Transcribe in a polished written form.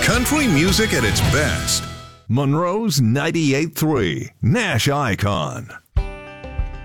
Country music at its best. Monroe's 98.3, Nash Icon.